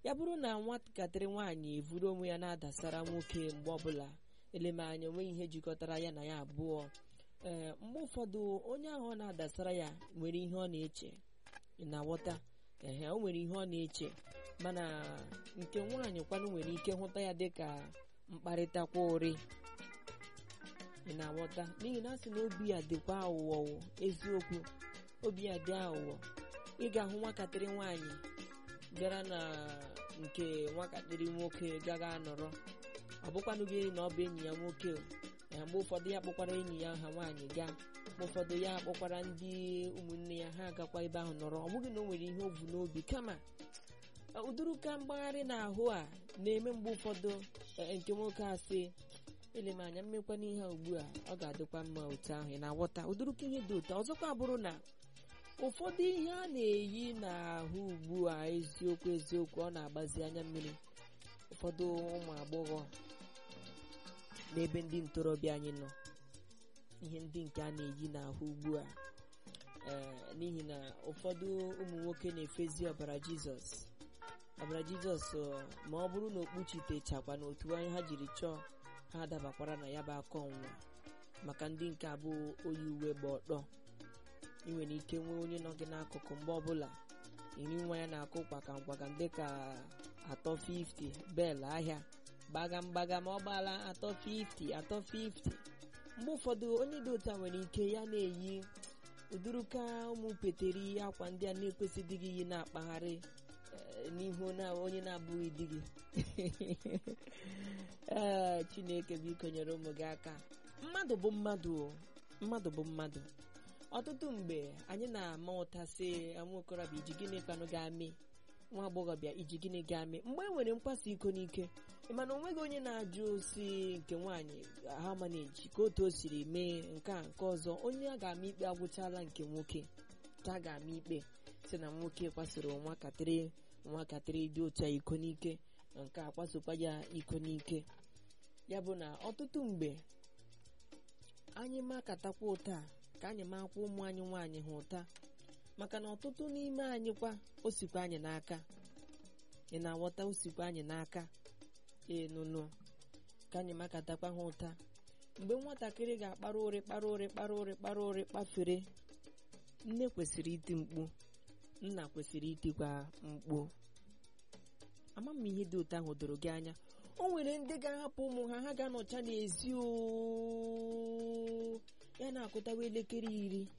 ya bụrụ na nwatakịrị nwaanyị evuru onwe ya na-adasara nwoke mgbe ọbụla eleme anya onweghị ihe jikọtara ya na ya abụọ, mgbe ụfọdụ onye ahụ ọ na-adasara ya nwere ihe ọ na-eche, na-aghọta, o nwere ihe ọ na-eche, mana nke nwaanyị kwanụ nwere ike hụta ya dịka mkparịtakwa ụrị, na-aghọta, n'ihi na asị na obi ya dịkwa aghụghọ, eziokwu obi ya dị aghụghọ. Ị ga-ahụ nwatakịrị nwaanyị bịara na nke nwatakịrị nwoke gaga nọrọ, ọ bụkwanụ gị na ọ bụ enyi ya nwoke, mgbe ụfọdụ ya kpọkwara enyi ya ha nwaanyị gaa, mgbe ụfọdụ ya kpọkwara ndị ụmụnne ya ha agakwa ebe ahụ nọrọ. Ọ bụghị na o nwere ihe o bu n'obi, kama ụdịrịka mgbagharị n'ahụ a na-eme mgbe ụfọdụ nke nwoke asị eleme anya mmekwana ihe a ugbu a, ọ ga-adịkwa mma otu ahụ, ị na-aghọta ụdịrịka ihe dị ụtọ. Ọzọkwa bụrụ na ụfọdụ ihe a na-eyi n'ahụ ugbu a, eziokwu ọ na-agbazi anya mmiri. Ụfọdụ ụmụ agbọghọ n'ebe ndị ntorobịa anyị nọ, ihe ndị nke a na-eyi n'ahụ ugbu a, n'ihi na ụfọdụ ụmụ nwoke na-efezi ọbara Jizọs ma ọ bụrụ na okpuchitechakwa n'otu anyị ha jiri chọọ, ha adabakwara na ya bụ aka ọnwụnwa. Maka ndị nke abụ oyi uwe gba ọtọ, ị nwere ike nwee onye nọ gị n'akụkụ mgbe ọbụla iri nwa ya na-akụ kwakam dịka 350 bel ahịa gbagam ma ọ gbaala 350. Mgbe ụfọdụ onye dị otu a nwere ike ya na-eyi ụdịrịka ụmụ peteri akwa ndị a na-ekwesịghị iyi na-akpagharị n'ihu na onye na-abụghị di gị. Chineke biko nyere ụmụ gị aka. Mmadụ bụ mmadụ. Ọtụtụ mgbe anyị na-ama ụtasị nwa okorobịa iji gịnị kwanụ ga-amị, nwa agbọghọbịa iji gịnị ga-amị mgbe e nwere mkpasu iko n'ike. Mana o nweghị onye na-ajụ si nke nwaanyị ha ma na-eji ka otu o siri mee nke a nke ọzọ. Onye a ga-ama ikpe agwụchala nke nwoke ka a ga-ama ikpe si na nwoke kwasoro nwatakịrị dị otu a iko n'ike, nke a kwasokwa ya iko n'ike. Ya bụ na ọtụtụ mgbe anyị makatakwa ụta ka anyị makwa ụmụ anyị nwaanyị ha ụta, maka na ọtụtụ n'ime anyị kwa o sikwa anyị n'aka, ị na-aghọta, o sikwa anyị n'aka enụnụ ka anyị makatakwa ha ụta. Mgbe nwatakịrị ga-akpara ụrị kpafere, nne kwesịrị iti mkpu, nna kwesịrị itikwa mkpu. Ama m ihe dị ụtọ ahụ doro gị anya. O nwere ndị ga-ahapụ ụmụ ha ga-anọcha n'ezi ya na-akụtawa elekere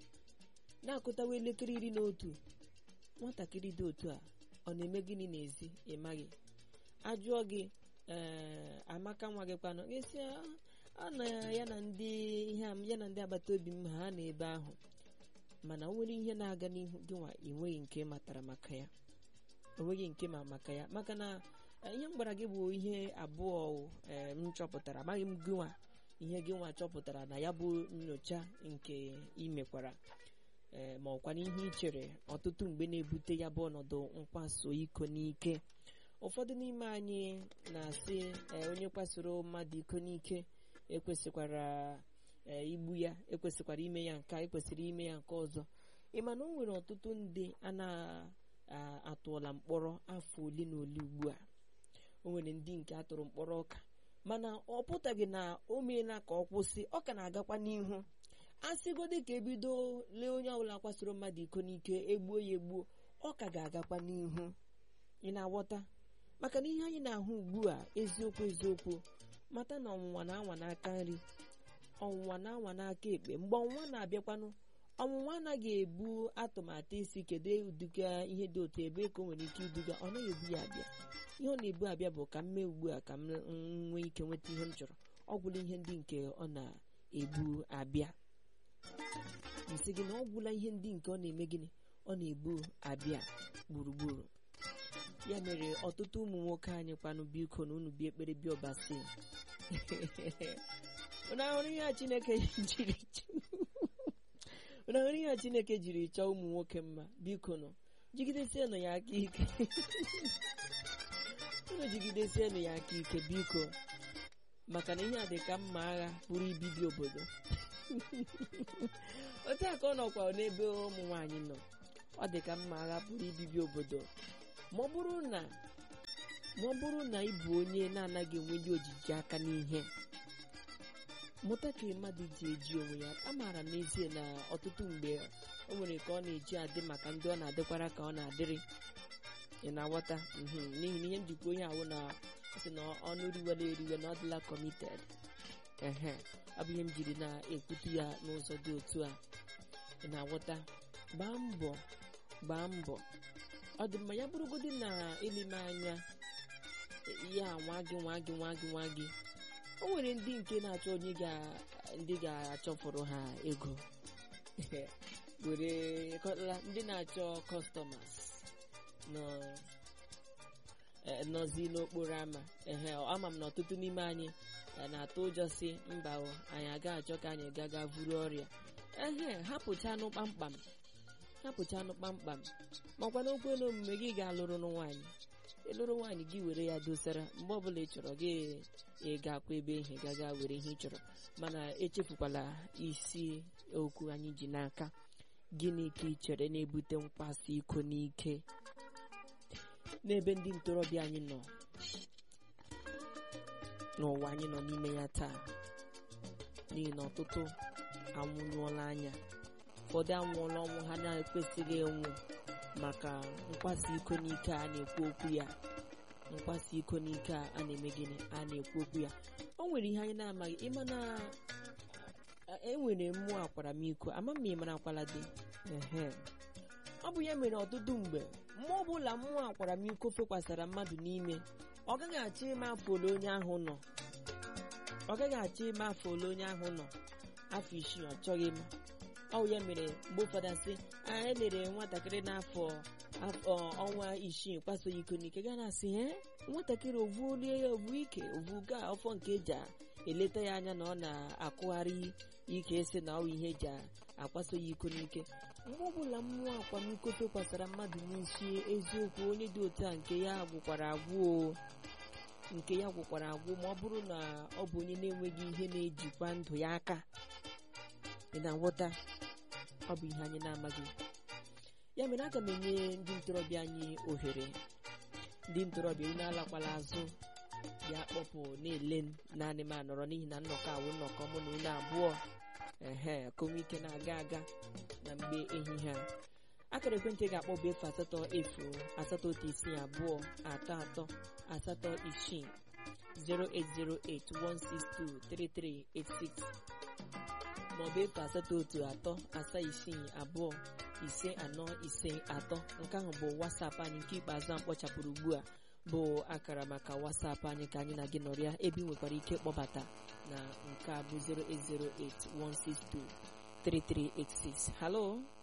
iri na otu. Nwatakịrị dị otu a ọ na-eme gịnị n'ezi? Ị maghị. Ajụọ gị Amaka nwa gị kwanụ, esi ya na ndị agbata obi m ha na ebe ahụ, mana o nwere ihe na-aga n'ihu gị nwa enweghị nke matara maka ya, onweghị nke ma maka ya. Maka na ihe m gwara gị bụ ihe abụọ m chọpụtara. Amaghị m gị nwa ihe gị nwa chọpụtara na ya bụ nyocha nke imekwara, ma ọkwana ihe ị chere ọtụtụ mgbe na-ebute ya bụ ọnọdụ nkwaso iko n'ike. Ụfọdụ n'ime anyị na-asị onye kwasoro mmadụ iko n'ike ekwesịkwara igbu ya, ekwesịkwara ime ya nke, ekwesịrị ime ya nke ọzọ. Ị ma na o nwere ọtụtụ ndị a na-atụọla mkpọrọ afọ ole na ole ugbu a. O nwere ndị nke atụrụ mkpọrọ ọka, mana ọ pụtaghị na o meela ka ọ kwụsị, ọ ka na-agakwa n'ihu. A sịgodị ka ebido lee onye ọbụla kwasoro mmadụ iko n'ike egbuo ya egbuo, ọ ka ga-agakwa n'ihu. Ị na-aghọta? Maka na ihe anyị na-ahụ ugbu a, eziokwu, mata na ọnwụnwa na-anwa n'aka nri, ọnwụnwa na-anwa n'aka ekpe. Mgbe ọnwụnwa na-abịakwanụ, ọnwụnwa anaghị ebu atụmatụ isi kedu ụdịka ihe dị otu ebe ka o nwere ike iduga. Ọ naghị ebu ya abịa. Ihe ọ na-ebu abịa bụ ka m mee ugbu a ka m nwee ike nweta ihe m chọrọ. Ọ gwụla ihe ndị nke ọ na-ebu abịa. Nsị gị na ọ gwụla ihe ndị nke ọ na-eme gịnị, ọ na-ebu abịa gburugburu. Ya mere ọtụtụ ụmụ nwoke anyị kwanụ, biko na unu bịa ekpere bịa ọbasi. Unu ahụrụ ihe Chineke jiri chọọ ụmụ nwoke mma, biko nọ jigidesienụ ya aka ike. Unu jigidesienụ ya aka ike biko, maka na ihe a dị ka mma agha pụrụ ibibi obodo. Otu a ka ọ nọkwa n'ebe ụmụ nwaanyị nọ, ọ dị ka mma agha pụrụ ibibi obodo. Ma ọ bụrụ na ma ọ bụrụ na ị bụ onye na-anaghị enwe ndị ojiji aka n'ihe, mụta ka mmadụ ji eji onwe ya. A maara n'ezie na ọtụtụ mgbe o nwere ka ọ na-eji adị maka ndị ọ na-adịkwara ka ọ na-adịrị, ị na-aghọta. N'ihi na ihe njikwa onye ahụ na sị na ọnụ riwela eriwe na ọ dịla committed. Ọ bụ ihe m jiri na-ekwute ya n'ụzọ dị otu a, ị na-aghọta. Gbaa mbọ ọ dị mma, ya bụrụgodị na elime anya ya nwa gị. O nwere ndị nke na-achọ onye ndị ga-achọfụrụ ha ego were kọtala ndị na-achọ customers nọzi n'okporo ama. Ama m na ọtụtụ n'ime anyị na-atụ ụjọ si mba anyị agaghị achọ ka anyị gaga vuru ọrịa. Hapụchanụ kpamkpam makwa n'okwu elu omume gị ga-alụrụ nwaanyị. Ịlụrụ nwaanyị gị were ya dosara mgbe ọbụla ị chọrọ gị ga-akwa ebe ihe gaga were ihe ị chọrọ, mana echefukwala isi okwu anyị ji n'aka. Gịnị ka ị chere na-ebute mkpasu iko n'ike n'ebe ndị ntorobịa anyị nọ n'ụwa anyị nọ n'ime ya taa? N'ihi na ọtụtụ anwụnyụọla anya, ụfọdụ anwụọla ọnwụ ha na-ekwesịghị ịnwụ maka mkpasu iko n'ike a na-ekwu okwu ya. Mkpasu iko n'ike a na-eme gịnị? A na-ekwu okwu ya. O nwere ihe anyị na-amaghị. Ịma na enwere mmụọ akwaramiko, ama m ịmara akwala dị. Ọ bụ ya mere ọtụtụ mgbe mmụọ ọbụla mmụọ akwaramiko fekwasara mmadụ n'ime, ọ gaghị achọ ime afọ ole onye ahụ nọ. Afọ 6 ọ chọghị m. Ọ ya mere mgbe ụfọdụ asị anyị lere nwatakịrị n'afọ ọnwa 6 kwaso iko n'ike, ga na-asị nwatakịrị ovuolie ya ovu ike ovuga ọfọ nke eji eleta ya anya na ọ na-akụgharị ike, esi na ọ ihe eji akwaso ya iko n'ike. Mgbe ọbụla mmụọ akwamiko fekwasara mmadụ n'isi, eziokwu onye dị otu a nke ya gwụkwara agwụ ma ọ bụrụ na ọ bụ onye na-enweghị ihe na-ejikwa ndụ ya aka. Ị na-aghọta? Ọ bụ ihe anyị na-amaghị. Ya mere aga m enye ndị ntorobịa anyị ohere. Ndị ntorobịa unu alakwala azụ ya kpọpụ na-ele naanị m anọrọ, n'ihi na nnọkọ awụ nnọkọ mụ na unu abụọ. Komike na-aga na mgbe ehihie a. Akara ekwentị ga-akpọ bụ 080823386 08081623386 maọbụ 08136255453. Nke ahụ bụ WhatsApp anyị. Nke ikpeazụ a kpọchapụrụ ugbu a bụ akara maka WhatsApp anyị ka anyị na gị nọrịa, ebe ị nwekwara ike kpọbata na nke a bụ 08081623386. Halo,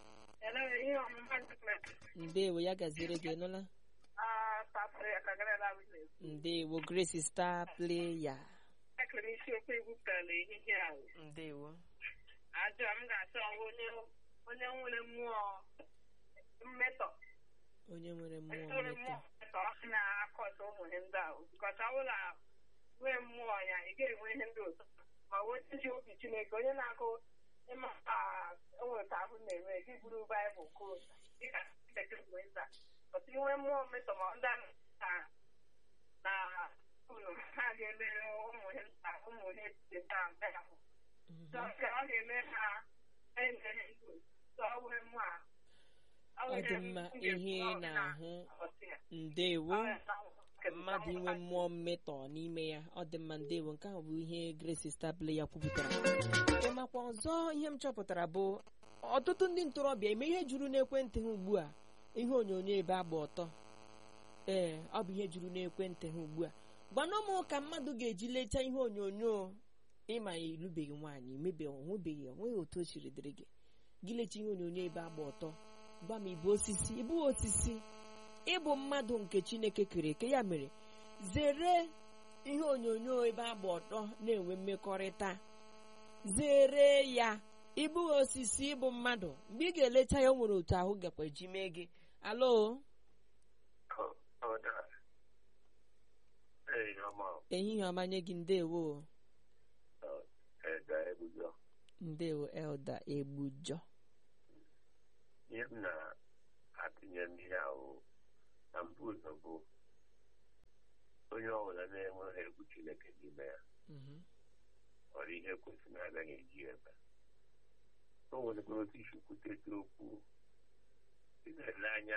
ndewo, ya gaziere gị, nụla? Ndewo, Grace Star Player. Ndewo. Ajọ m ga-achọ onye nwere mmụọ mmetọ. Onye nwere mmụọ mmetọ na-akọta ụmụ ihe ndị ahụ. Kọta ụlọ nwee mmụọ ya, ị ga-enwe ihe ndị ụtọ. Ma onye ji obi Chineke, onye na-agụ ịma enwere ka ahụ na-eme, gị buru Baịbụl kwuo dịka ọtụ inwe mmụọ mmetọ ma ndị na unu ha ga-emere ụmụ ihe nta mbe ahụ. Ọ ga-eme ha ọ dị mma ihe ị na-ahụ. Ndewo, mmadụ inwe mmụọ mmetọ n'ime ya, ọ dị mma. Ndewo, nke ahụ bụ ihe Grace Star Player kwupụtara. Makwa ọzọ ihe m chọpụtara bụ ọtụtụ ndị ntorobịa eme ihe juru n'ekwentị ha ugbu a, ihe onyonyo ebe agba ọtọ. Ọ bụ ihe juru n'ekwentị ha ugbu a. Gwana m ka mmadụ ga-eji lechaa ihe onyonyo ịma ilubeghị nwaanyị, onweghị otu o siri dịrị gị lecha ihe onyonyo ebe agba ọtọ. Gwa m, ịbụ osisi, ịbụ mmadụ nke Chineke kere eke. Ya mere zere ihe onyonyo ebe agba ọtọ na-enwe mmekọrịta, zere ya. Ịbụ osisi, ịbụ mmadụ, mgbe ị ga-elecha ya o nwere otu ahụ gakwa ji mee gị. Alo, ehihie ọma nye gị. Ndewo. Ndewo Elda Egbujọ. Ihe m na-atụnye mmiri ahụ na mbụ ụzọ bụ ọbụla na-enweghị egwu Chineke n'ime ya ọrụ ihe kwesịrị na-agaghị eji ebe o nwerekwara otu isi kwutete okwu ị na-ele anya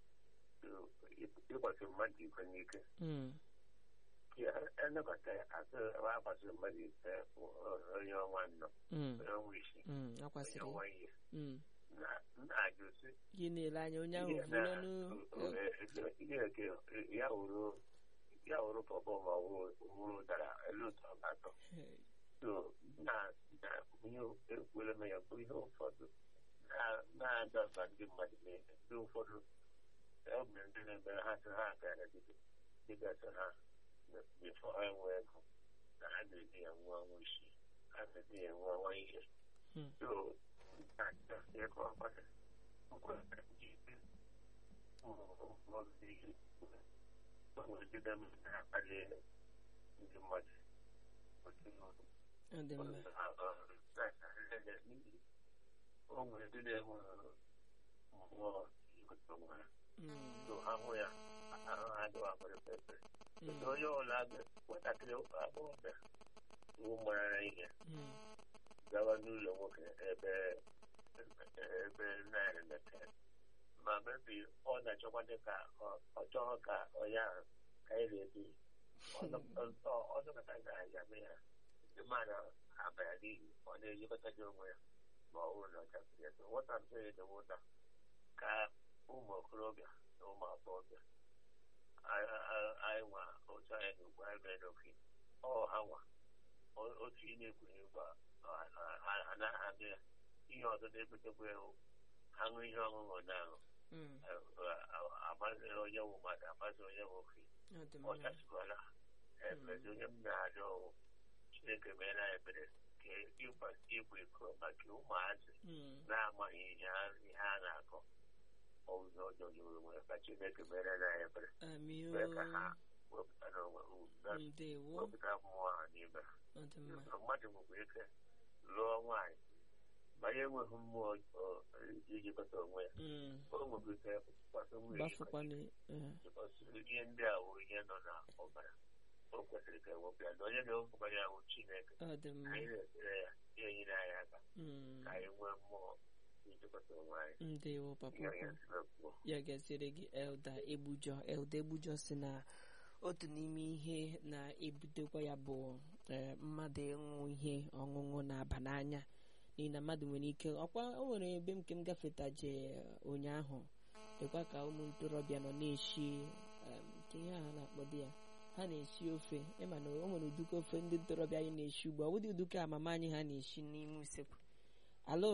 ịkwasị mmadụ iko n'ike anabata akwasị mmadụ ise onye ọnwa anọ onye ọnwa isii onye ọnwa ihe na-ajụsị gị na-ele anya onye ahụ ya wụrụ pọpọ ma wụrụ dara elu ụtọ atọ so na ihe ekwere m ya bụ ihe ụfọdụ na-adọba ndị mmadụ niile ndị ụfọdụ emere ndị na-emere ha sị ha gara dịgasị ha bifọ ha enwe ego na ha na-eji ya nwa ọnwa isii ha na-eji ya nwa ọnwa ihe so ego ọkpata nwegide m na-akpali ndị mmadụ o nwere ndị na-enwe mmụọ igote onwe ha so ha hụ ya ahụ ha dịwa perepepe onye ọbụla nwatakịrị agbọghọbịa iwu mara ihe gawa n'ụlọ nwoke ebe narị mete ma mebi ọ na-achọkwa dị ka ọ chọrọ ka onye ahụ ka anyị na-ebi ọdụkọta ga-eme ya ndị mmadụ abara n'ihi ọ na-ejikọta gị onwe ya ma ọ bụrụ na ọchapụrụ ya nwata mpere dị nwụta ka ụmụ okorobịa na ụmụ agbọghọbịa anyị nwa otu anyị na ugwu anyị mere n'ofe ọ ha nwa otu ị na-ekwenye ugbu a anaghị anụ ya ihe ọzọ na-ebutekwa ewu ha ṅụ ihe ọṅụṅụ na-aṅụ amazịrị onye wụ mmadụ amazị onye nwoke ọ chasịkwala emezi onye m na-arịọ ọwụ Chineke mere anyị ebere ka ịkwa iko maka ụmụazị na-amaghị ihe a na-akọ ọzọ ọjọọ juru nwere ka Chineke mere anyị ebere mee ka ha wepụta n'onwe wepụta mmụọ ha n'ime ha mmadụ nwekwa ike lụọ nwaanyị ma ya enweghị mmụọ ijikọta onwe ya o nwere ike kwasị nwunye ihe ndị a wụ ihe nọ n'ọbara o kwesịrị ka ewepụ ya na onye na-ewepụkwa ya wụ Chineke anyị na-ekpere ya ya enyere anyị aka ka anyị nwee mmụọ ijikọta onwe anyị. Ndewo papa ya gasịrị gị Elda Egbujọ si na otu n'ime ihe na-ebutekwa ya bụ mmadụ ịṅụ ihe ọṅụṅụ na-aba n'anya n'ihi na mmadụ nwere ike ọkwa o nwere ebe nke m gafetaje ụnyaahụ dịkwa ka ụmụ ntorobịa nọ na-eshi nke ihe ha na-akpọ di ya ha na-eshi ofe ịma na o nwere uduka ofe ndị ntorobịa anyị na-eshi ugbu a ụdị uduka amama anyị ha na-eshi n'ime usekwu. Alo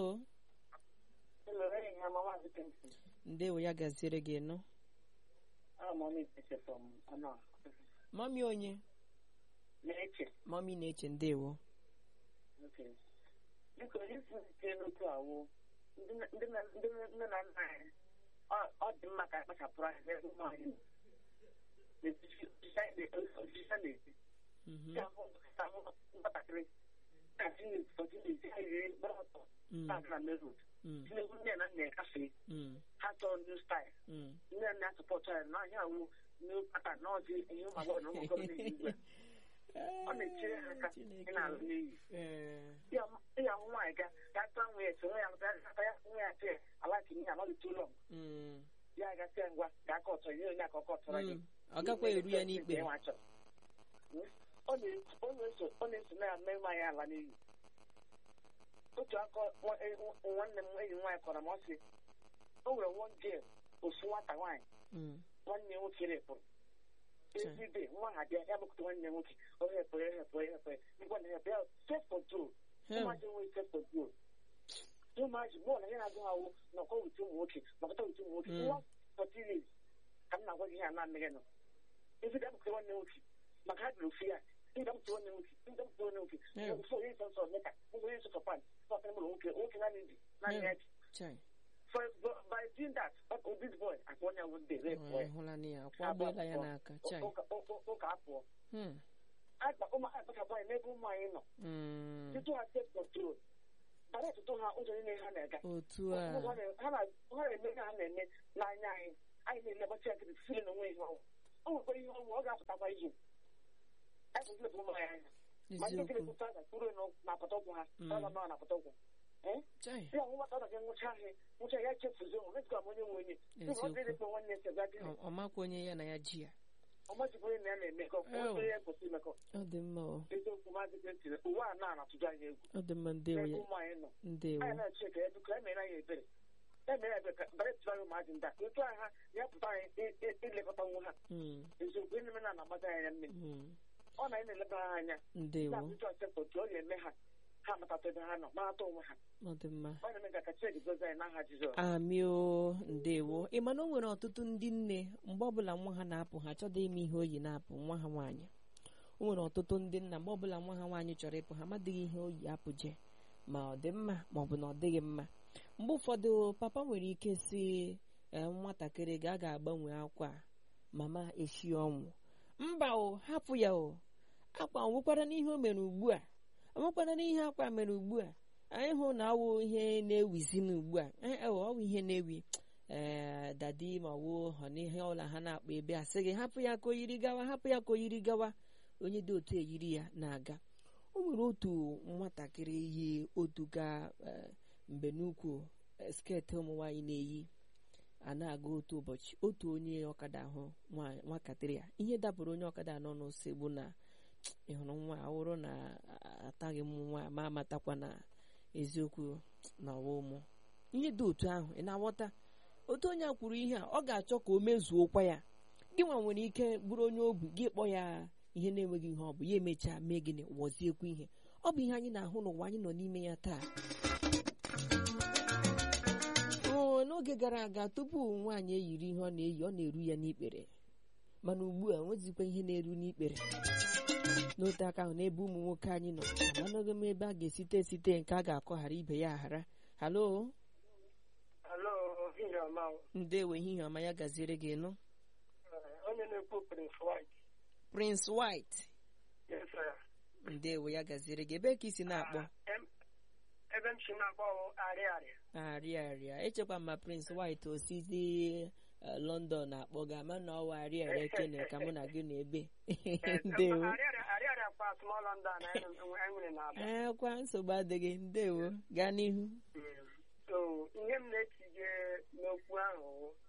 ndewo ya gaziere gị nọ mami onye mami na-eche ndewo biko isi site n'otu awụ ndị nne na nna anyị ọ dị mma ka akpachapụrụ anya n'ebe ụmụ anyị ọchịcha na-esi nwatakịrị na-esi ha yiri gbara ọtọ na merod tinyegwu nne na nna ya kafee ha chọrọ new style nne na asọpọtụ anyị n'ahịa awụ new pattern na ọdị ihe ụmụ agbọghọ na ụmụ agbọghọ na-eji ugbu a ọ na-echere ha aka ị na-alụ n'iyi ịya hụ nwaanyị ga tụọ nwe ya nwe ya nwe ya tee alaki ihe amalite ụlọ ya gasị ngwa ga-aka ọtọ ihe onye aka ọkọ tọrọ gị ọ gakwa eru ya n'ikpe ọ na-eso na ya mee nwaanyị ala n'iyi. Otu aka nwanne m enyi nwaanyị kọrọ m ọ sị o nwere one girl ofu nwata nwaanyị nwanne nwoke repụrụ ezide nwa ha bịa ya bụkụta nwanne nwoke o hepụrụ ngwa na hepụ ya self control ụmụazị nwere self control ụmụazị bọọlụ na ya na-agụ awụ na ọkọ wute ụmụ nwoke nakọta wute ụmụ nwoke nwa 14 years ka m na-agwa gị ihe a na-amịghị nọ ezide abụkụta nwanne nwoke maka ha bịara ofu ya ndapụta nwanne nwoke ụfọ onye nsọ nsọ meka ngwa onye nsọ sọpan sọpan mụrụ nwoke naanị dị naanị ya ji by doing that this boy akpọ onye awụ ndị ụka apụọ akpachapụ anyị n'ebe ụmụ anyị nọ tutu ha self control bara tutu ha ụzọ niile ha na-aga ha na-eme ihe ha na-eme n'anya anyị na-elebacha ya nkịtị siri na onwe ihe ọnwụ o nwekwara ihe ọnwụ ọ ga-apụtakwa ihe asịsịrị bụ ụmụ ya anya ma ndị kere kwụta ga tụrụ na-apụta ọgwụ ha ọga ma na-apụta ọgwụ ya ahụ nwata ọdaga nwụcha ya chefuzi onwe metụkwa m onye nwe onye ọ dịrị kpe nwanne nsegagịrị ọmakwa onye ya na ya ji ya ọmachikwa onye na ya na-emekọ onye ya kwụsị imekọ ọ dị mma eziokwu maazị Clinton ụwa a na-atụju anyị egwu ọ dị mma ndewo ya ụmụ anyị nọ ndewo anyị na-eche ka edu ka emere anyị ebere emere ya ebere ka bara tụrụ anyị ụmụazị ndị a otu anyị ha ya pụta anyị ilekọta nwa ha eziokwu eneme na na-agbata anya mmiri ọ na anyị na-eleba ha anya na-atụju asepụ otu ọ na-eme ha ha matata ebe ha nọ marata onwe ha ọ dị mma ọ na-eme ka Chineke gozie anyị n'aha Jizọs amio ndewo ị ma na o nwere ọtụtụ ndị nne mgbe ọbụla nwa ha na-apụ ha chọdọ ime ihe oyi na-apụ nwa ha nwaanyị o nwere ọtụtụ ndị nna mgbe ọbụla nwa ha nwaanyị chọrọ ịpụ ha amadịghị ihe oyi apụje ma ọ dị mma ma ọ bụ na ọ dịghị mma mgbe ụfọdụ papa nwere ike si nwatakịrị ga-agbanwe akwa mama echi ọnwụ mba o hapụ ya o akwa nwụkwara n'ihe o mere ugbu a ọmụkwana n'ihe akwa mere ugbu a anyị hụ na ọwụ ihe na-ewizi n'ugbu a ọwụ ihe na-ewi dadi ma ọwụ họ n'ihe ọla ha na-akpọ ebe a sị gị hapụ ya ka o yiri gawa hapụ ya ka o yiri gawa onye dị otu eyiri ya na-aga o nwere otu nwatakịrị yi otu ga mgbe n'ukwu sket ụmụ nwaanyị na-eyi a na-aga otu ụbọchị otu onye ọkada ahụ nwatakịrị a ihe dapụrụ onye ọkada nọ n'osegbu na ị hụrụ nwa awụrụ na ataghị m nwa ma amatakwa na eziokwu na ọwa ụmụ ihe dị otu ahụ ị na-aghọta otu onye a kwuru ihe a ọ ga-achọ ka o mezuokwa ya gị nwa nwere ike bụrụ onye ogbi gị kpọ ya ihe na-enweghị ihe ọ bụ ya emechaa mee gịnị wọziekwa ihe ọ bụ ihe anyị na-ahụ n'ụwa anyị nọ n'ime ya taa n'oge gara aga tupu nwaanyị eyiri ihe ọ na-eyi ọ na-eru ya n'ikpere mana ugbu a nwezikwa ihe na-eru n'ikpere n'otu aka ahụ n'ebe ụmụ nwoke anyị nọ amanaghị m ebe a ga-esite esite nke a ga-akọghara ibe ya aghara halo ndewo ehihie ọma ya gaziere gị nụ onye na-ekwu Prince White Yes, sir. ndewo ya gaziere gị ebe ka isi na-akpọ ebe m si na-akpọ arịarịa echekwa ma Prince White osisi London na-akpọ gị ama na ọwa arịarịa kene ka mụ na gị na-ebe ndewo kwa nsogbu adịghị ndewo gaa n'ihu so ihe m na-etinye n'okwu ahụ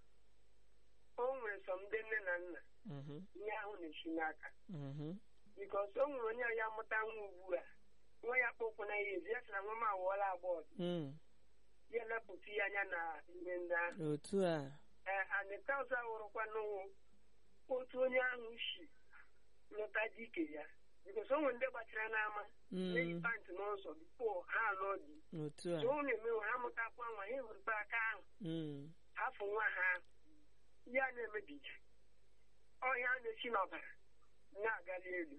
o nwere sọ ndị nne na nna ihe ahụ na-esi n'aka bikos o nwere onye ya mụta nwa ugbu a nwa ya kpọkwu na ya ezi ya sị na nwa m awụọla agbọghọ ya elepụta ya anya na ihe ndị ahụ otu a anịka ọzọ awụrụkwa n'ụwụ otu onye ahụ si lụta dike ya bikos o nwere ndị gbachara n'ama na-eyi pantị n'ụzọ bifo ha alụọ di otu a so ọ na-emewe ha mụtakwa nwa ha ewurukwa aka ahụ hafụ nwa ha ya na-emebiji ọhịa a na-esi n'ọbara na-agali elu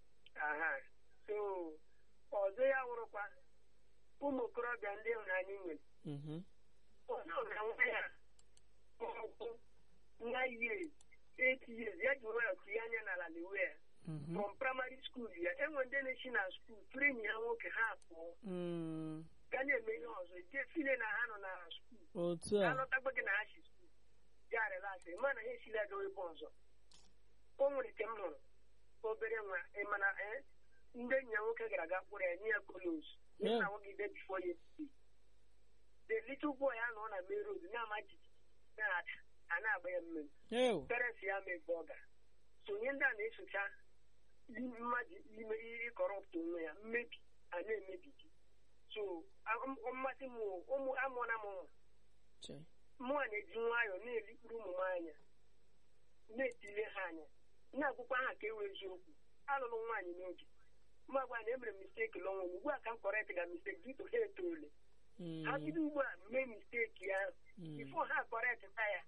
so ọzọ ya wụrụkwa ụmụ okorobịa ndị ịhụnanya nwere onye ọbụla nwa ya ọkụ nwa years 8 years ya ji nwayọ tinye anya n'ala lewe ya from primary school ya enwe ndị na-esi na skuul tụrụ enyi ha nwoke ha pụọ ga na-eme ihe ọzọ jee file na ha nọ na skuul ha lọtagbe gị na ha si skuul ya relasị ma na ha esila agawa ebe ọzọ o nwere nke m hụrụ obere nwa mana ndị enyi ya nwoke gara aga kpụrụ ya nye ya kolos ya na nwogide bifo ya esi the little boy a nọ na main road na-ama jiji na-acha a na-agba ya mmiri parents ya mee bọga so onye ndị a na-esocha mmadụ ime ịkọrọpụta onwe ya mmebi a na-emebiji so mmasị m ụmụ amụọna m ụmụ mụnwa na-eji nwayọọ na-elikpuru ụmụ m anya na-etile ha anya na-agwụkwa ha ka e wee eziokwu alụrụ nwaanyị n'oge mma gwa na emere misteki lọnwụ ugbu a ka m kọrekt ga misteki dịtụ ha etoole ha bido ugbu a mee misteki ya ifo ha kọrektịta ya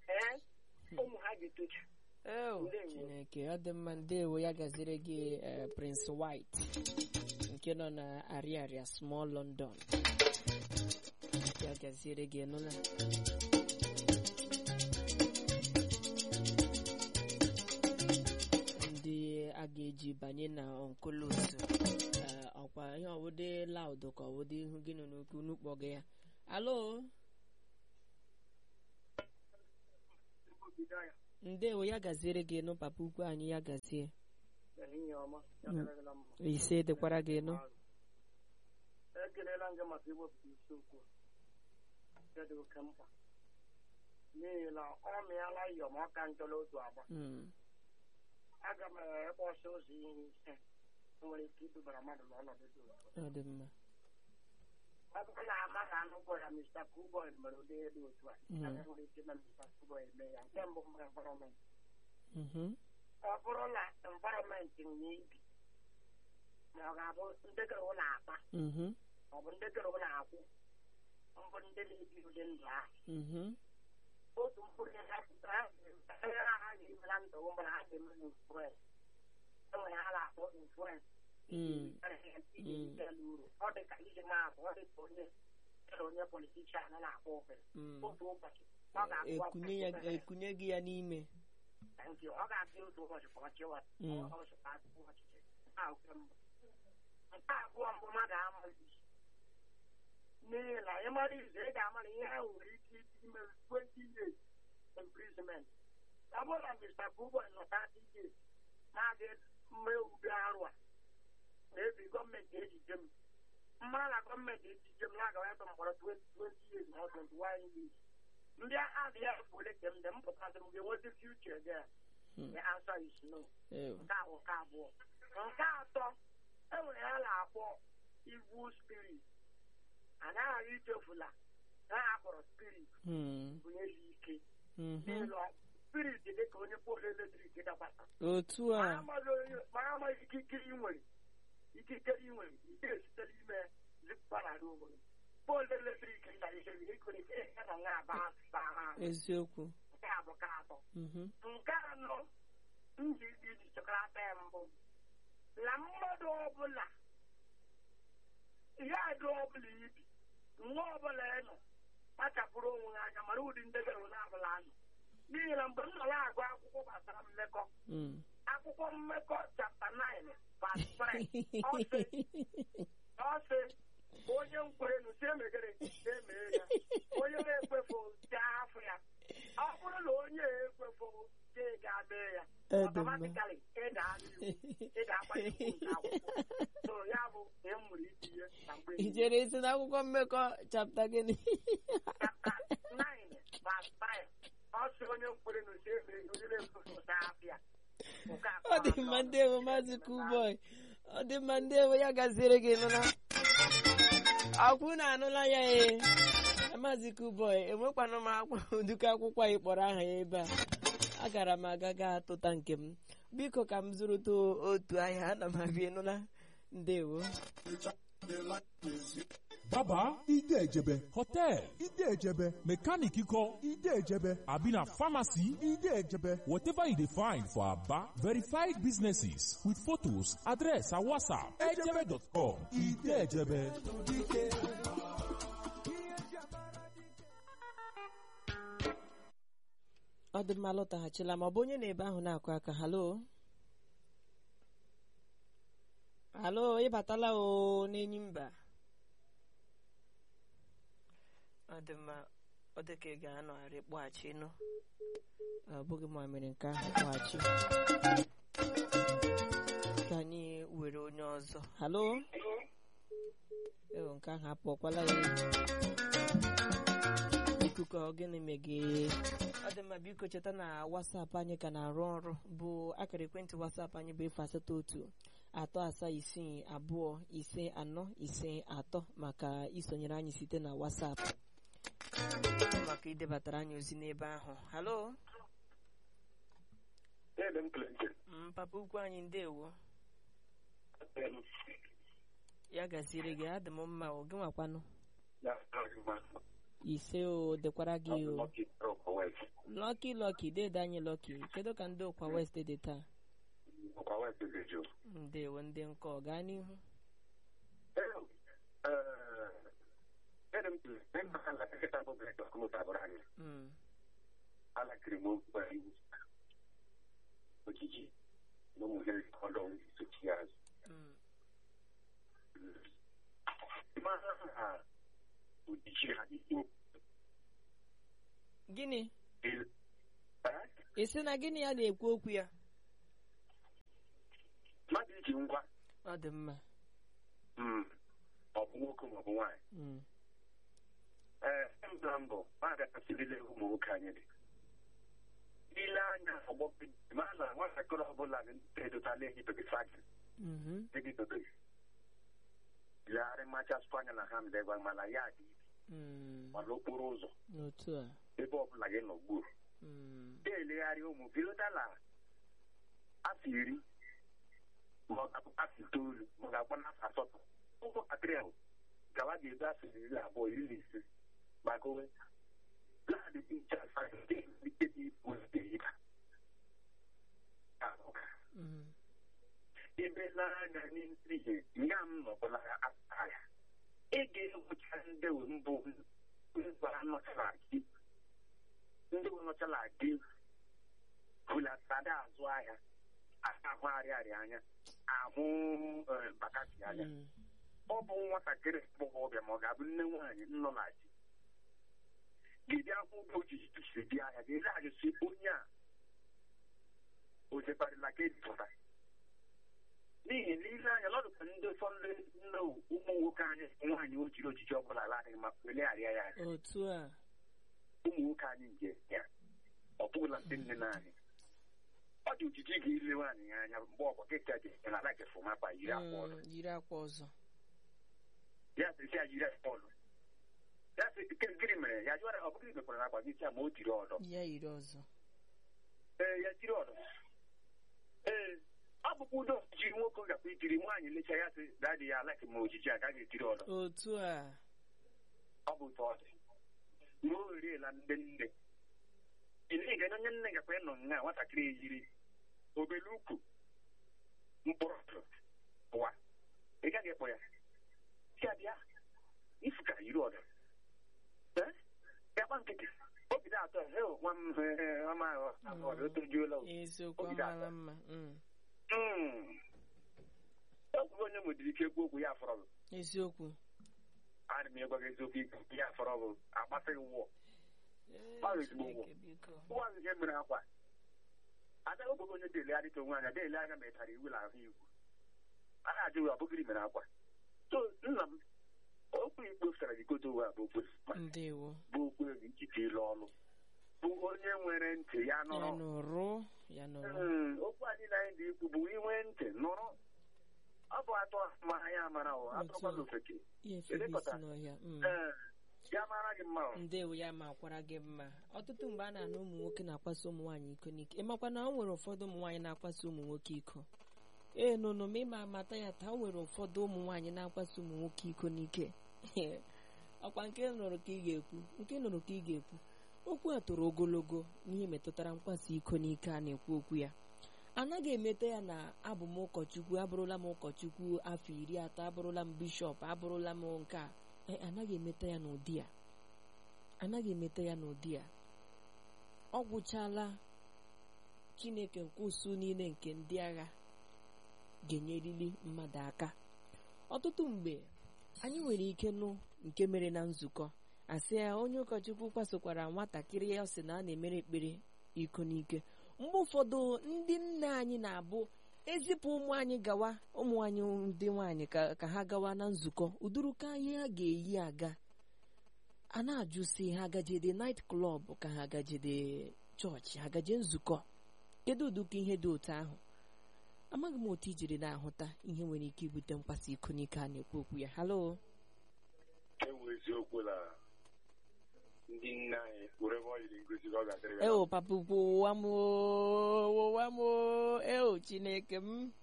ụmụ ha ga-etocha Chineke ọ dị mma ndewo ya gaziri gị Prince White nke nọ na Ariaria Small London ya gaziri gị nụla ndị a ga-eji banye na onkoloso ọkwa ihe ọwụdị laud ka ọwụdị ihu gị nọ n'okwu n'ukpọ gị ya alo ndewo ya gaziere gị nụ papa ukwu anyị ya gazie ise dịkwara gị nụ. Ekelela gị maka iwepụta isiokwu dị oke mkpa n'ihi na ọ mịala iyom ọka njọla otu agba. Aga m ekpọsa ụzọ ihe ise nwere ike idubara mmadụ n'ọnọdụ dị otu. Ọ dị mma. Ọ bụrụ na amaghị anụ gwara Mr. Kuboy mere ụdị dị otu a, aga nwere ike na Mr. Kuboy eme ya. Nke mbụ mgbe environment. Ọ bụrụ na environment nwunye ibi ma ọ ga-abụ ndị gịrị ụlọ akpa ọ bụ ndị gịrị ụlọ akwụ mbụ ndị na-ebi ụdị ndụ ahụ. Otu mkpụrụ ihe ha ga-eme na ndụ mgbe ha ga-eme influence. Enwere ha na-akpọ influence. Ọ dị ka iji maatụ, ọ dị ka onye politishan na-akpọ ofere. Otu ụbọchị ọ ekunye gị ya n'ime. Ọ ga-abịa otu ụbọchị ka ọ chịwa ọchịchị. Nke abụọ mbụ mmadụ amaghị n'ihi na ịmara izu ị ga-amara ihe ha nwere ike ime 20 years imprisonment. Ọ bụrụ na Mr. Kuboy nọ 30 years na-adị mme ube arụ a na-ebi gọọmenti ejije m mmara na gọọmenti ejije m na-agawa ebe mkpọrọ 20 years na 21 years. Ndị agha dị ya bụ ole ka m dị mpụtasị m ga-enwezi future there. The answer is no. Nke ahụ nke abụọ. Nke atọ, enwere ya na-akpọ evil spirit. Anaghị ichefula na ha kpọrọ spirit bunye ya ike. Spirit dị ka onye polu eletrik dakwasa. Otu a. Mara amaghị ikikere ị nwere ike esite n'ime zipụtara n'obodo. Polu eletrik na ihe ikolite ya na nga aba ha. Eziokwu. Nke a bụ ka atọ. Nke anọ ndị iji chọkọrọta ya mbụ na mmadụ ọbụla ihe adị ọbụla ibi nwa ọbụla ịnọ kpachapụrụ onwe ha anya mara ụdị ndebere onye ọbụla anọ. N'ihi na mgbe m nọ na-agụ akwụkwọ gbasara mmekọ akwụkwọ mmekọ chapta 9 verse 3 ọ sị onye nkwerenu si emegere emee ya, onye na-ekwefu si ahafụ ya. Ọ bụrụ na onye ekwefu si ga-mee ya automatically ị ga-agbanye nke akwụkwọ. So ya bụ ihe m nwere itinye na mgbe ijere isi n'akwụkwọ mmekọ chapta gịnị? chapta 9 verse 3 ọ sị onye nkwerenu si emee ya, onye na-ekwefu si ahafụ ya. Ọ dị mma ndewo Maazị Kuboy. Ọ dị mma ndewo, ya gaziere gị nụla akwụ na anụla ya Maazị Kuboy. Enwekwanụ m ụdịka akwụkwọ anyị kpọrọ aha ya ebe a. Agara m aga atụta nke m. Biko ka m zụrụta otu ahịa, ana m abịa nụla. Ndewo. Baba Ide Ejebe, Hotel Ide Ejebe, Mechanic Iko Ide Ejebe, Abina Pharmacy Ide Ejebe. Whatever you find for Aba, verified businesses with photos, address and WhatsApp. Ejebe.com. Ide Ejebe. Ọ dị mma, lọtaghachila ma ọ bụ onye na-ebe ahụ na-akụ aka. Halo, ịbatala n'enyi mba. Ọ dị mma, ọ dị ka ị ga-anọgharị kpọghachi nụ. Ọ bụghị ma mere nke ahụ kpọghachi. Ka anyị were onye ọzọ. Halo, nke ahụ apụọkwala ya. Ikuku ọ gịnị mege? Ọ dị mma, biko cheta na WhatsApp anyị ka na-arụ ọrụ. Bụ akara ekwentị WhatsApp anyị bụ 08137625453 maka isonyere anyị site na WhatsApp, maka idebatara anyị ozi n'ebe ahụ. Halo, papa ukwu anyị ndewo. Ya gaziere gị, adị m mma. Gị nwakwanụ? Ise dekwara gị Lucky dede anyị Lucky. Kedu ka ndị Ụkwa West dị taa? Ndewo, ndị nkọ gaa n'ihu. Gịnị? Ị sị na gịnị ya na-ekwu okwu ya? isi ngwa ọ dị mma ọ bụ nwoke ma ọ bụ nwaanyị mbụ mbụ ma ga-akasịrịla ụmụ nwoke anyị dị ile anya ọgbọ ma na nwatakịrị ọbụla edotala ehibeghị fagị egidobeghị legharị machasịkwa anya na ha mdegwa mana ya dị ibi mana okporo ụzọ ebe ọbụla gị nọ gburu na-elegharị ụmụ bilodala afọ 10 ma ọ ga-abụ afọ 9 ma ọ ga-agba n'afọ 8 ụmụntakịrị ahụ gawa ga-ebe afọ 12 15 maka onwe na-adịghị iche ike dị ibu ibe ebe n'anya n'ihe ya m nọbụla aka ya ị ga-egwucha ndị mbụ ndị nọchala gị hulatara azụ ahịa ahụ arịarịa anya ahụ bakati anya ọ bụ nwatakịrị ọbịa ma ọ ga-abụ nne nwaanyị nnọ na ji gịdị ahụ ụgbọ ojiji si dị ahịa ga-eleghachisi onye a ozebarịla ka edipụta n'ihi na ile anya lọdụka ndị ụfọdụ nne ụmụ nwoke anyị nwaanyị ojiri ojiji ọbụla ala adịghị ma welegharịa ya anya ụmụ nwoke anyị nje ya ọ bụla ndị nne naanị ọ dị ojiji ga-ile nwaanyị ya anya mgbe ọbụ keka ji na ala gefụmapa yiri akwa ọzọ ya sị ya yiri akwa ọzọ ya sị gịnị mere ya jụara ọ bụghị mekwara na akwa gị taa ma o jiri ọdọ ya yiri ọzọ ya jiri ọdọ ọ bụkwa udo jiri nwoke gakwa ijiri nwaanyị lecha ya sị dadị ya alaki ma ojiji agaghị ejiri ọdọ otu a ọ bụ ụtọ ọ dị na o werela ndị nne ile ga onye nne gakwa ịnọ nga nwatakịrị ejiri obele ukwu mkpụrụ ụwa ị gaghị ekpọ ya si abịa ifu ka yiri ọdọ ya gba nkịtị obido atọ nwa m ọdụ otojuola obido atọ ọgwụ onye nwedịrị ike ekwu okwu ya fọrọ bụ eziokwu ana m ịgwa gị eziokwu ikwu ya fọrọ bụ akpasịghị wụọ ezigbo ụwa ihe mere akwa ada ogbogo onye dele adịta onwe anya dele anya metara iwu na ahụ igwu a na-ajụ ya ọ bụgịrị mere akwa so nna m okwu ikpo fere gị godo uwe a bụ okwu bụ okwu ego njite ilu ọnụ bụ onye nwere ntị ya nụrụ okwu anyị na anyị dị ikwu bụ inwe ntị nụrụ ọ bụ atọ ma anyị amara atọkwana ofeke elekọta ya mara gị mma ndewo ya ma kwara gị mma ọtụtụ mgbe a na-anụ ụmụ nwoke na-akwaso ụmụ nwaanyị iko n'ike ịmakwa na o nwere ụfọdụ ụmụ nwaanyị na-akwaso ụmụ nwoke iko nụnụ ma ịma amata ya taa o nwere ụfọdụ ụmụ nwaanyị na-akwaso ụmụ nwoke iko n'ike ọkwa nke nụrụ ka ị ga-ekwu okwu a toro ogologo n'ihe metụtara mkpaso iko n'ike a na-ekwu okwu ya anaghị emete ya na abụ m ụkọchukwu abụrụla m ụkọchukwu afọ 30 abụrụla m bishọp abụrụla m nke a anaghị emete ya n'ụdị a ọ gwụchala Chineke nke usu niile nke ndị agha ga-enyerili mmadụ aka ọtụtụ mgbe anyị nwere ike nụ nke mere na nzukọ asị ya onye ụkọchukwu kwasokwara nwatakịrị ya sị na a na-emere ekpere iko n'ike mgbe ụfọdụ ndị nne anyị na-abụ ezipụ ụmụ anyị ndị nwaanyị ka ha gawa na nzukọ uduruka ihe ha ga-eyi aga a na-ajụsi ha gajede night club ka ha gajede chọọchị ha gaje nzukọ kedu ụdịka ihe dị otu ahụ amaghị m otu ijiri na-ahụta ihe nwere ike ibute mkpaso iko n'ike a na-ekwu okwu ya halo eziokwu na ndị nne anyị were yiri ngozi ọ ga-adịrị papa ukwu ụwa m Chineke m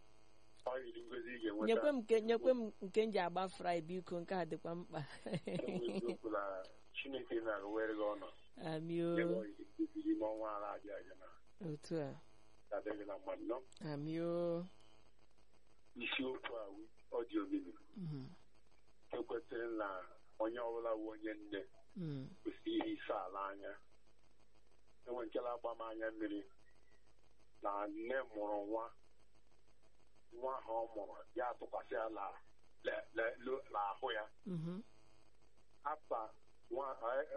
nyekwe m nke m ji agba fry biko nke a dịkwa mkpa Chineke na-arụwere gị ọnọ n'ọnwa ala abịa otu a adịghịla mmadụ isiokwu a ọ dị omimi ekwetara na onye ọbụla bụ onye nne kwesịrị ihe ise ala anya enwechara agbamanya mmiri na nne mụrụ nwa ha ọ mụrụ ya tụkwasị ala n'ahụ ya apa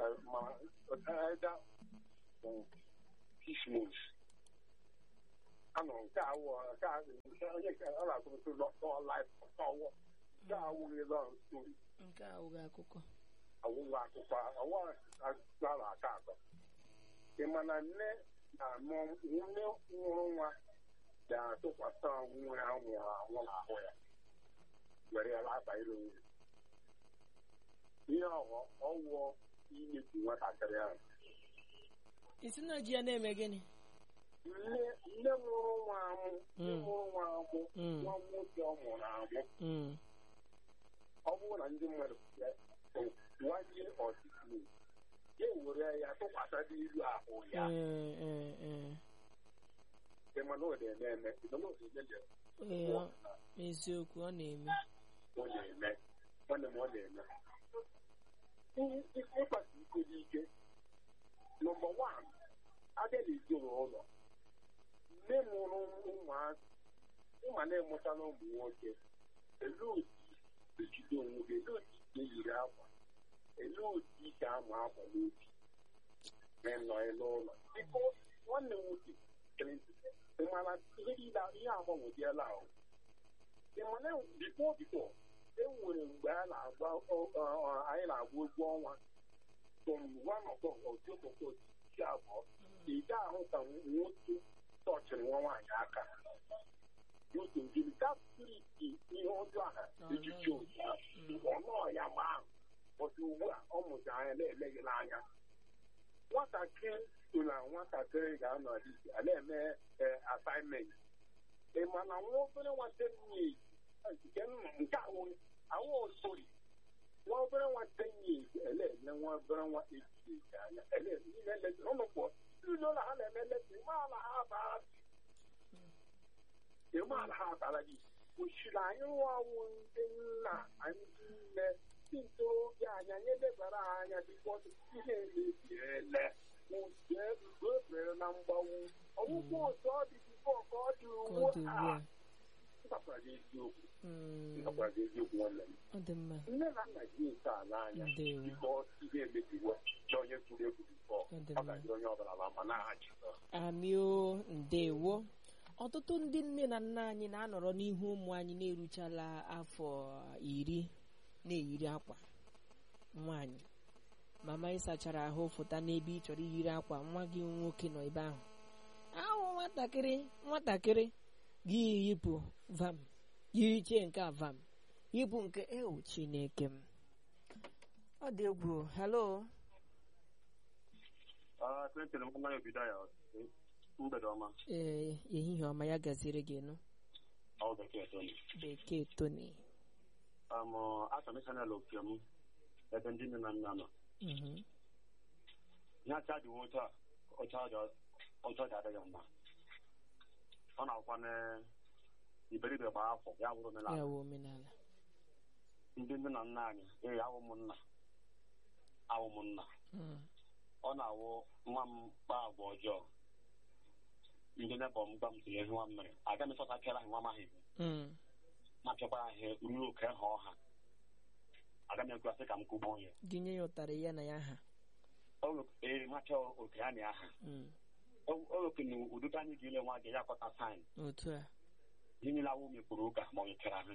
either 6 months anọ nke awụ nke onye nke ọ na-akụrụ lọ laịf ọwụ nke awụghị lọ stori nke awụghị akụkọ awụghị akụkọ awụ ala aka atọ ị ma na nne na nne nwụrụ nwa ga-atụkwasị nwa ya nwụrụ anwụ n'ahụ ya were ya abanyere nwunye ihe ọwụọ imebi nwatakịrị ahụ isi na ji ya na-eme gịnị nne mụrụ nwa amụ nwa nwoke ọ mụrụ amụ ọ bụrụ na ndị mmadụ nwanye ọdịnihu ya ewere ya tụkwasị n'ilu ahụ ya mana ọ na-eme eziokwu ọ na-eme nwanne m ọ na-eme ịkpasi ike n'ike nọmba 1 abịa n'ezinụlọ nne mụrụ ụmụazị ịma na-emụtala ụmụ nwoke ele otu ejide onwe gị ele otu ike yiri akwa ele otu ike amụ akwa n'obi menọ n'ụlọ biko nwanne m nwoke ịmara ihe niile ihe agbanwejiela ahụ ịmana biko enwere mgbe a na-agba anyị na-agba egwu ọnwa tọmwanọtọtụtụtụ abụọ ị ga-ahụ ka nwoke tọchịrị nwa nwaanyị aka dapụriti ihe ọjọọ ha echichi ọnọọ ya ma ahụ ọtụ ugbu a ọ mụta anya na-eleghị n'anya nwatakịrị so na nwatakịrị ga-anọ a na-eme asaịnmentị ị ma na nwa obere nwata nke awụ osori nwa obere nwata nye ele-ele nwa obere nwa eji anya ọnụkpọ ụlọ na ha na-eme leta ịmaala ha abara gị kwụchiri anyị nwaawụ ndị nna anyị nne ndị ntorobịa anya nye lebara ha anya dịkwa ihe emebiele ebere na mgbanwu ọgwụgwọ otu ọ dị bifo ka ọ dị ugbu a eziokwu nwanne m nne na nna gị nke a n'anya biko ihe emebiwo na onye tụrụ egwu bifo ọ gaji onye ọbụla ma na-aha Jizọs amio ndewo ọtụtụ ndị nne na nna anyị na-anọrọ n'ihu ụmụ anyị na-eruchala afọ 10 na-eyiri akwa nwaanyị mama ị sachara ahụ fụta n'ebe ị chọrọ iyiri akwa nwa gị nwoke nọ ebe ahụ nwatakịrị gị yipụ vam yirichie nke a vam yipụ nke ewu Chineke m ọ dị egwu. Hello ehihie ọma ya gaziri gị nụ Bekee Tony chanel oke m ebe ndị nne na nna nọ ihe acha dị nwoke ọcha dị adịghị mma ọ na-akwa iberibe gba afọ ya wụrụ omenala ndị nne na nna anyị awụ m nna ọ na-awụ nwa m kpaa agwa ọjọọ ndị nebọ m gwa m tinye ihe nwa m mere aga m ịsọtachara nwa m ahụ ma pịakwara ihe ruo oke ha ọha aga m ekwasị ka m kụgbuo ya gị nye ya ụtarị ya na ya ha macha oke ya na ya ha oke na ụdụka anyị ga-ile nwa gị ya kọta saịn otu a ihe niile awụ mekpụrụ ụka ma ọ nyechara ha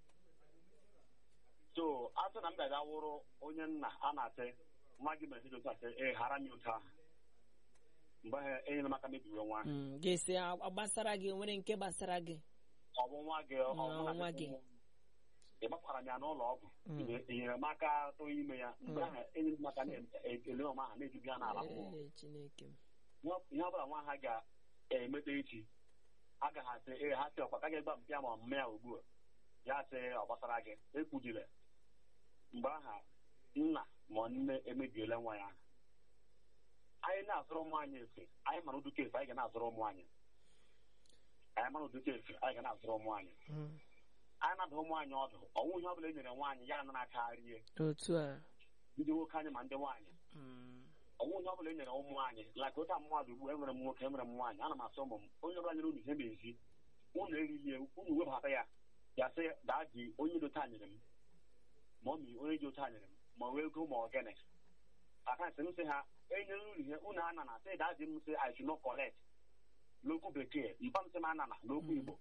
so asị na m ga-aga wụrụ onye nna a na-asị nwa gị mere ihe otu asị ghara m otu ahụ mgbe ha enyere maka mebiwe nwa ga-esi gbasara gị nwere nke gbasara gị ọ bụ nwa gị ị gbakwara m ya n'ụlọ ọgwụ enyere m aka tụọ ime ya mgbe ahụ enyere m aka na-ele ọma ha na-ejubi ya n'ala mmụọ ihe ọbụla nwa ha ga-emeta echi agaghị asị ha sị ọkwa gaghị egba mpịa ma mme ya ugbu a ya sị ọ gbasara gị ekwujile mgbe aha nna ma nne emebiela nwa ya anyị na-azụrụ ụmụ anyị efe anyị mara ụdụka efe anyị ga na-azụrụ ụmụ anyị anyị ga na-azụrụ ụmụ anyị anyị na-adụ ụmụ anyị ọdụ ọnwụ ihe ọbụla e nyere nwaanyị ya na akarịa otu a ndị nwoke anyị ma ndị nwaanyị ọnwụ ihe ọbụla e nyere ụmụ anyị laka ụta mmadụ ugbu enwere m nwoke enwere m nwaanyị ana m asị ụmụ m onye ọbụla nyere unu ihe na-ezi unu erilie unu webata ya sị daa ji onye dị ụta nyere m ma ọ mi onye dị ụta nyere m ma ọ ego ma ọ gịnị aka nsị m sị ha enyere unu ihe unu ana na sị daa ji m sị I should not collect n'okwu bekee mkpamsị m anana n'okwu Igbo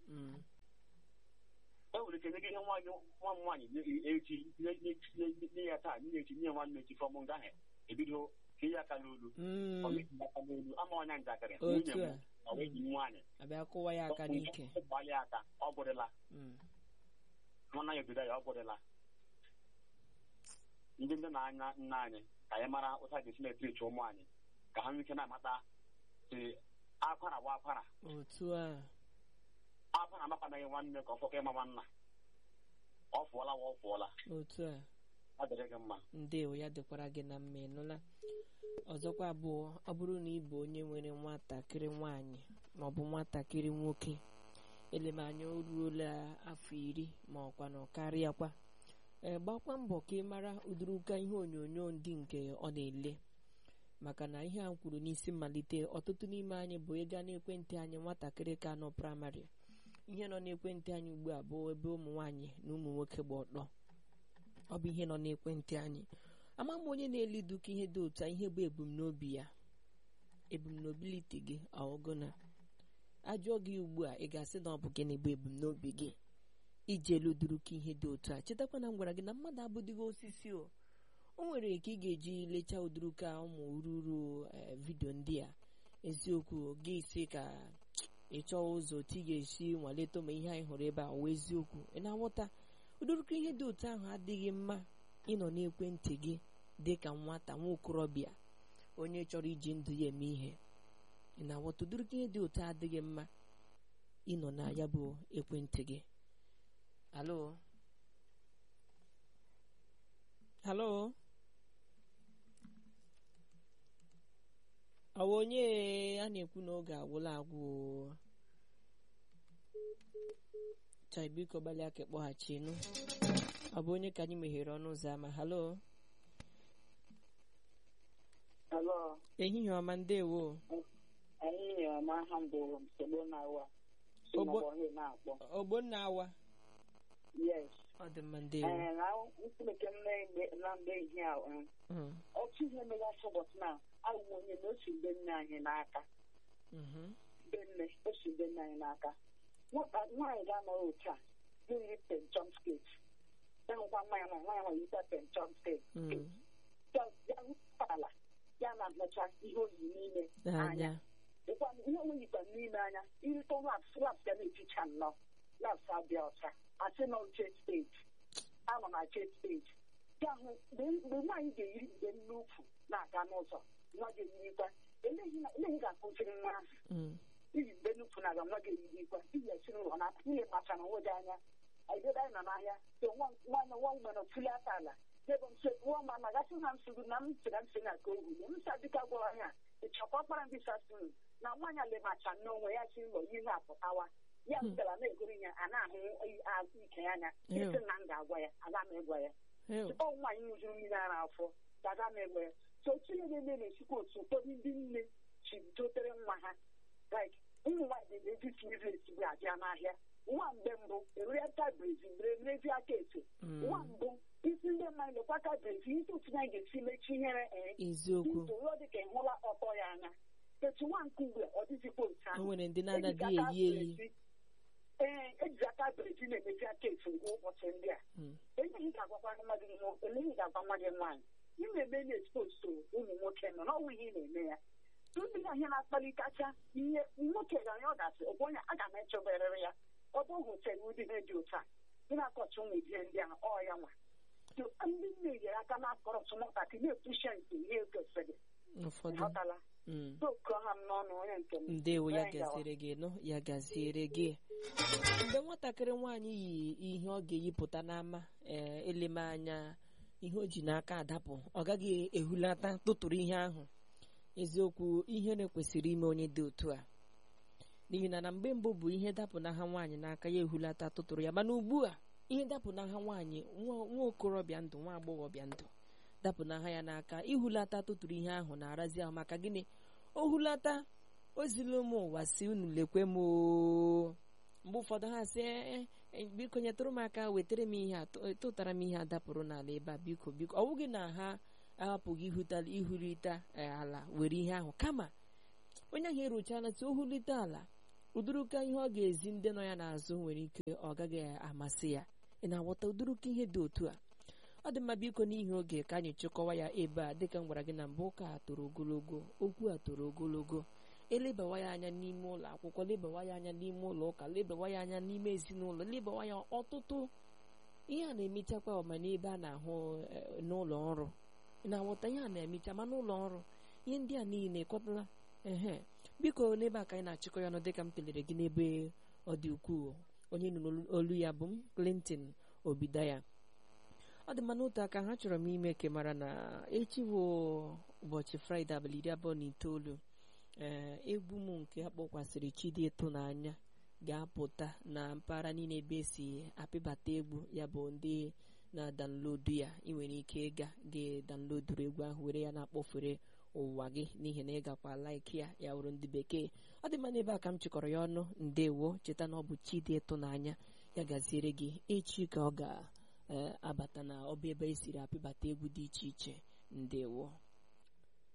e nwere ike nye gị ihe nwa m nwaanyị echi nye ya taa nye echi nye nwanne echi fọm nga ahụ ebido ka ya aka n'olu ama ọnya njakịrị nwunye m na enyi m nwaanyị abịa kụwa ya aka n'ike gbalị aka ọ gwụrịla nwana ya obodo ya ọ gwụrịla ndị na-anya nna anyị ka anyị mara ụta ga-esi na-etrichi ụmụ anyị ka ha nwee ike na-amata si akwara wa akwara otu a akwara amakpanaghị nwanne ka ọ fọkọ ịma nwanna ọ fụọla wa ọ fụọla otu a ọ dịrị gị mma ndewo ya dịkwara gị na mma ịnụla ọzọkwa abụọ ọ bụrụ na ị bụ onye nwere nwatakịrị nwaanyị maọbụ nwatakịrị nwoke elemanya o ruola afọ 10 ma ọkwa na karịakwa gbakwa mbọ ka ị mara ụdịrịka ihe onyonyo ndị nke ọ na-ele maka na ihe a m kwuru n'isi mmalite ọtụtụ n'ime anyị bụ ịga n'ekwentị anyị nwatakịrị ka nọ praịmarị ihe nọ n'ekwentị anyị ugbu a bụ ebe ụmụ nwaanyị na ụmụ nwoke gba ọtọ ọ bụ ihe nọ n'ekwentị anyị ama m onye na-elidu ka ihe dị otu ihe bụ ebumnobi ya ebumnobiliti gị ọgụna ajụọ gị ugbu a ị ga-asị na ọ bụ gịnị bụ ebumnobi gị iji eluduru ka ihe dị otu a chetakwa na m gwara gị na mmadụ abụdịghị osisi o nwere ka ị ga-eji lechaa ụdịrịka ụmụ ururu vidio ndị a eziokwu gị isi ka ị chọọ ụzọ otu ị ga-esi nwaleta ma ihe anyị hụrụ ebe a wee eziokwu ị na-aghọta ụdịrịka ihe dị otu ahụ adịghị mma ịnọ n'ekwentị gị dị ka nwata nwa okorobịa onye chọrọ iji ndụ ya eme ihe ị na-aghọta ụdịrịka ihe dị otu adịghị mma ịnọ na ya bụ ekwentị gị halo halo ọ bụ onye a na-ekwu n'oge agwụla agwụ chai biko gbalịa ka kpọghachinu ọ bụ onye ka anyị meghere ọnụ ụzọ ama halo ehihie ọma ndewo ehihie ọma ha mbụ Ogbonna awa yes ọ dị mma ndewo na mgbe ihe a otu ihe mere afọ ụbọchị na awụ onye na osi mgbe nne anyị n'aka osi mgbe nne anyị n'aka nwaanyị ga-anọrọ otu a na-eyi penchọm sketi ahụkwa nwaanyị nwanyị yikwa penchọm sketi ala ya na-ahụcha ihe oyi n'ime anya ihe onweyikwa n'ime anya irite laps ya na-eficha nnọọ laps abịa ọcha asị na chet steji anọ na chet steji ahụ mgbe nwaanyị ga-eyiri mgbe nnukwu na-aga n'ụzọ nwa ga-eyirikwa eleghị ga-akụziri nwa ahụ iji mgbe nnukwu na-aga nwa ga-eyirikwa iyi esi n'ụlọ na ihe macha na nwoge anya ebe anyị nọ n'ahịa nwa nwere fuli aka ala ebe nwa ma nagasị ha nsogbu na m sịra nsị na ka ohu m sa dịka gwara anya ịchọkwa ọkpara ndị sasịrị na nwaanyị alemacha n'onwe ya si ụlọ ihe apụtawa ya bịara na-egoro ya a na-ahụ azụ ike ya anya isi na m ga-agwa ya aga m ịgwa ya ọ nwaanyị nwụjuru mmiri ara afọ aga m ịgwa ya so Chineke na-esikwa otu ụfọdụ ndị nne chi dotere nwa ha ụmụ nwaanyị na-eji slivlet bụ abịa n'ahịa nwa mgbe mbụ erere kabrezi mgbe mrezi aka eto nwa mbụ isi ndị mmadụ lekwa kabrezi isi otu anyị ga-esi mechi ihere eziokwu usoro dịka ịhụla ọtọ ya anya etu nwa nke ugbu a ọ dịzikwa otu ahụ nwere ndị na-anaghị eyi eji aka brezi na-emezi aka eto nke ụbọchị ndị a enyeghị ga-agwakwa mmadụ eleghị ga-agwa mmadụ nwaanyị ị na-eme na-exposto ụmụ nwoke nọ n'ọnwụ ihe ị na-eme ya ndị ahịa na-akpalitacha ihe nwoke ga-anya ọ ga-asị ọbụ onye aga m echeberere ya ọ bụ hụtere ụdị ihe dị otu a ị na-akọcha ụmụ ihe ndị ahụ ọ ya nwa ndị nne nyere aka na-akọrọ ọtụ nwatakịrị na-ekwuchi nke ihe kwesịrị ọtala ndewo ya gaziere gị nọ ya gaziere gị mgbe nwatakịrị nwaanyị yi ihe ọ ga-eyipụta n'ama eleme anya ihe o ji n'aka adapụ ọ gaghị ehulata tụtụrụ ihe ahụ eziokwu ihere kwesịrị ime onye dị otu a n'ihi na mgbe mbụ bụ ihe dapụ n'aha nwaanyị n'aka ya ehulata tụtụrụ ya mana ugbu a ihe dapụ n'aha nwaanyị nwa okorobịa ndụ nwa agbọghọbịa ndụ dapụ n'aha ya n'aka ihulata tụtụrụ ihe ahụ na-arazi ahụ maka gịnị o hulata ozili ụmụ ụwa si unu lekwe m mgbe ụfọdụ ha sị biko nyetụrụ m aka wetara m ihe tụtara m ihe a dapụrụ n'ala ebe a biko biko ọ bụghị na ha ahapụghị ihurita ala were ihe ahụ kama onye ahụ eruchala tụ ohulite ala ụdụrụka ihe ọ ga-ezi ndị nọ ya n'azụ nwere ike ọ gaghị amasị ya. Ị na-aghọta ụdụrụka ihe dị otu a? Ọ dị mma biko n'ihi oge ka anyị chịkọwa ya ebe a. Dịka m gwara gị na mbụ, ụka a toro ogologo, okwu a toro ogologo. Elebawa ya anya n'ime ụlọ akwụkwọ, lebawa ya anya n'ime ụlọ ụka, lebawa ya anya n'ime ezinụlọ, lebawa ya ọtụtụ ihe a na-emechakwa ọma n'ebe a na-ahụ n'ụlọ ọrụ. Ị na-aghọta ihe a na-emecha ma n'ụlọ ọrụ, ihe ndị a niile ekọtala. Biko n'ebe a ka anyị na-achịkọ ya ọnụ dịka m kelere gị n'ebe ọ dị ukwuu. Onye nụrụ olu ya bụ m, Clinton Obidaya. Ọ dị mma n'otu aka ha chọrọ m ime ka mara na echi bụ ụbọchị Fraịde abalị 29. Egwu m nke akpọkwasịrị Chidi Ịtụnanya ga-apụta na mpaghara niile ebe esi apịbata egwu, ya bụ ndị na-downloadu ya. Ị nwere ike ịga gị downloaduru egwu ahụ were ya na-akpọfere ụwa gị, n'ihi na ị gakwa like ya wụrụ ndị bekee. Ọ dị mma n'ebe a ka m chịkọrọ ya ọnụ. Ndewo. Cheta na ọ bụ Chidi Ịtụnanya ya gaziere gị. Echi ka ọ ga-abata na ọba ebe esiri apịbata egwu dị iche iche. Ndewo.